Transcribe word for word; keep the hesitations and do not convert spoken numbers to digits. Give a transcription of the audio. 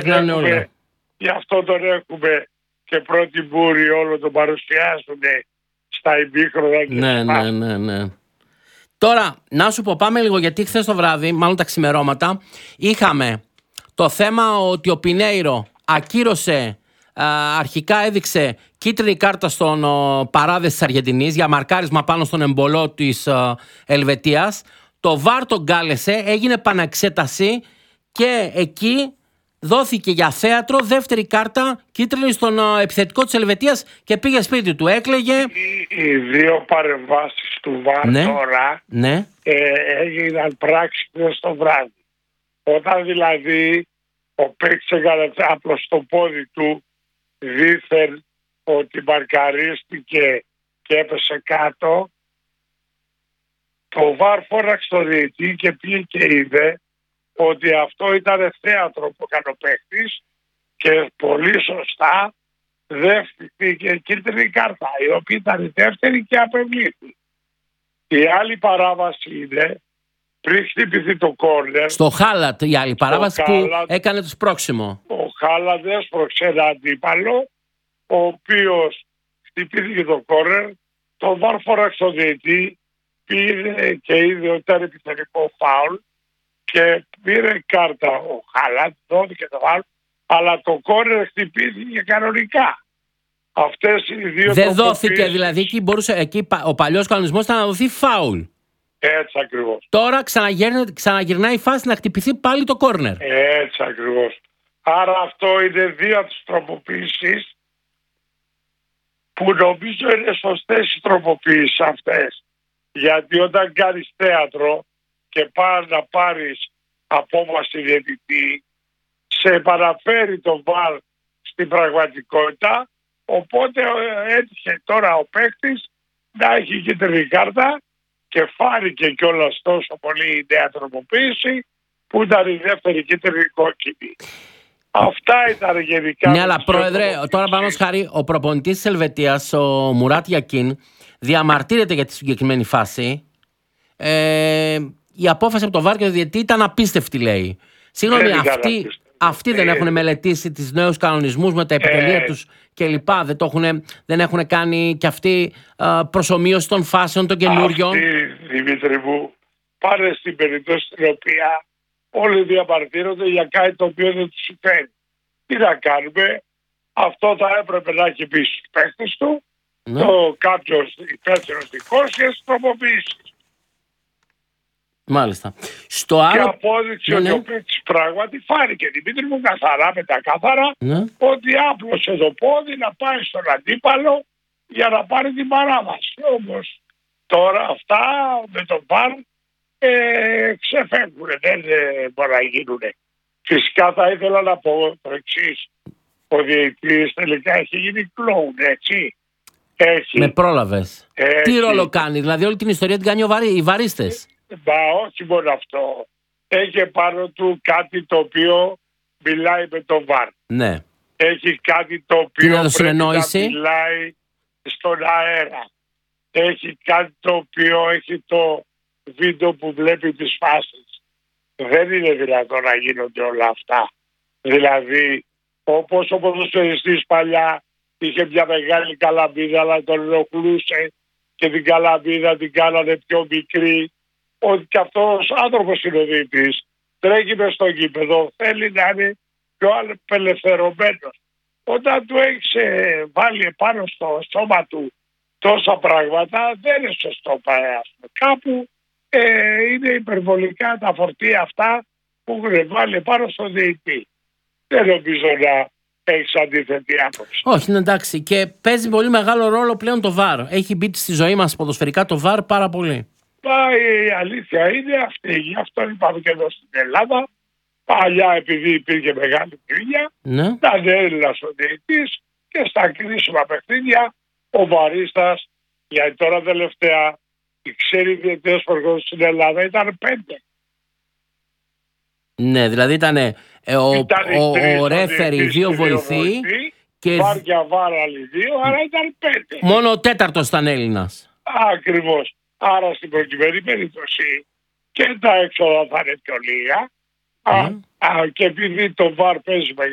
ξεχνάνε όλα. Γι' αυτό τον έχουμε και πρώτη μπούρη, όλο τον παρουσιάζουν στα ημίχρονα. Ναι, ναι, ναι, ναι. Τώρα, να σου πω, πάμε λίγο, γιατί χθες το βράδυ, μάλλον τα ξημερώματα, είχαμε το θέμα ότι ο Πινέιρο ακύρωσε, α, αρχικά έδειξε κίτρινη κάρτα στον ο, παράδες της Αργεντινής για μαρκάρισμα πάνω στον εμπολό της α, Ελβετίας. Το βαρ τον κάλεσε, έγινε επαναξέταση και εκεί δόθηκε για θέατρο δεύτερη κάρτα κίτρινη στον α, επιθετικό της Ελβετίας και πήγε σπίτι του, έκλαιγε. Οι, οι δύο παρεμβάσεις του βαρ, ναι, τώρα, ναι, ε, έγιναν πράξη στο βράδυ. Όταν δηλαδή ο παίκτης έκανε απλώς στο πόδι του, δήθεν ότι μαρκαρίστηκε και έπεσε κάτω, το βαρ φώναξε το διαιτητή και πήγε και είδε ότι αυτό ήταν θέατρο που έκανε ο παίκτης και πολύ σωστά δέχτηκε κίτρινη κάρτα, η οποία ήταν η δεύτερη και απευλήθη. Η άλλη παράβαση είναι πριν χτυπηθεί το κόρνερ. Στο Χάλαντ η άλλη παράβαση που Χάλαντ, έκανε το σπρώξιμο. Ο Χάλαντ έσπρωξε ένα αντίπαλο, ο οποίος χτυπήθηκε το κόρνερ, το βαρ φώναξε το διαιτητή, πήρε και είδε ότι ήταν επιθετικό φάουλ και πήρε κάρτα ο Χάλαντ, δόθηκε το φάουλ, αλλά το κόρνερ χτυπήθηκε κανονικά. Αυτές οι δύο. Δεν δόθηκε δηλαδή, εκεί, μπορούσε, εκεί ο παλιός κανονισμός ήταν να δοθεί φάουλ. Έτσι ακριβώς. Τώρα ξαναγυρνάει η φάση να χτυπηθεί πάλι το κόρνερ. Έτσι ακριβώς. Άρα αυτό είναι δύο από τις τροποποιήσεις που νομίζω είναι σωστές οι τροποποιήσεις αυτές. Γιατί όταν κάνεις θέατρο και πας να πάρεις απόφαση διαιτητή, σε επαναφέρει το βαρ στην πραγματικότητα, οπότε έτυχε τώρα ο παίκτης να έχει κίτρινη κάρτα και φάνηκε κιόλας τόσο πολύ η νέα τροποποίηση που ήταν η δεύτερη κίτρινη κόκκινη. Αυτά ήταν γενικά. Ναι, αλλά πρόεδρε, τώρα πάνω χάρη, ο προπονητής της Ελβετίας, ο Μουράτ Γιακίν, διαμαρτύρεται για τη συγκεκριμένη φάση. Ε, η απόφαση από το βαρ και το διαιτητή ήταν απίστευτη, λέει. Συγγνώμη, αυτοί, αυτοί δεν έχουν μελετήσει τις νέους κανονισμούς με τα επιτελεία ε, τους κλπ. Δεν, δεν έχουν κάνει κι αυτοί α, προσομοίωση των φάσεων των καινούριων. Αυτοί, Δημήτρη μου, πάνε στην περίπτωση στην οποία όλοι διαμαρτύρονται για κάτι το οποίο δεν τους συμφέρει. Τι να κάνουμε, αυτό θα έπρεπε να έχει πει στους παίκτες του, ναι, το κάποιος υπεύθυνος δικός και στις τροποποιήσεις. Μάλιστα. Στο άλλο... Και απόδειξε ναι, ότι ναι, ο παίκτης πράγματι φάνηκε, Δημήτρη μου, καθαρά με τα κάθαρα, ναι, ότι άπλωσε το πόδι να πάει στον αντίπαλο για να πάρει την παράβαση. Όμως τώρα αυτά με τον βαρ ε, ξεφεύγουν, δεν ε, μπορεί να γίνουν. Φυσικά θα ήθελα να πω το εξής. Ο διαιτητής τελικά έχει γίνει κλόουν, έτσι. Έχει, με πρόλαβες. Έχει. Τι ρόλο κάνει, δηλαδή όλη την ιστορία την κάνει ο βαρύ, οι βαρίστες. Μα όχι μόνο αυτό. Έχει πάνω του κάτι το οποίο μιλάει με το βαρ. Ναι. Έχει κάτι το οποίο πρέπει να συνεννόηση, μιλάει στον αέρα. Έχει κάτι το οποίο έχει το βίντεο που βλέπει τις φάσεις. Δεν είναι δυνατόν να γίνονται όλα αυτά. Δηλαδή, όπως ο ποδοσφαιριστής παλιά είχε μια μεγάλη καλαμπίδα, αλλά τον ενοχλούσε και την καλαμπίδα την κάνανε πιο μικρή. Ότι και αυτός ο άνθρωπος είναι ο διαιτητής, τρέχει μες στο γήπεδο, θέλει να είναι πιο απελευθερωμένος. Όταν του έχεις βάλει επάνω στο σώμα του τόσα πράγματα, δεν είναι σωστό παρέα. Κάπου ε, είναι υπερβολικά τα φορτία αυτά που έχουν βάλει πάνω στο διαιτητή. Δεν νομίζω να έχεις αντίθετη άποψη. Όχι, είναι εντάξει. Και παίζει πολύ μεγάλο ρόλο πλέον το βαρ. Έχει μπει στη ζωή μας ποδοσφαιρικά το βαρ πάρα πολύ. Μα η αλήθεια είναι αυτή. Γι' αυτό είπαμε και εδώ στην Ελλάδα. Παλιά, επειδή υπήρχε μεγάλη κρίνια, ναι, ήταν Έλληνας ο διαιτητής και στα κρίσιμα παιχνίδια ο βαρίστας, γιατί τώρα τελευταία οι ξένοι διαιτητές που έρχονται στην Ελλάδα ήταν πέντε. Ναι, δηλαδή ήταν ε, ο, ήταν ο, ο, ο ρέφερ, οι δύο βοηθοί και βάρια βάρα άλλοι δύο, άρα ήταν πέντε. Μόνο ο τέταρτος ήταν Έλληνας. Ακριβώς. Άρα στην προκειμένη περίπτωση και τα έξοδα θα είναι πιο λίγα. Mm. Α, α, και επειδή το βαρ παίζει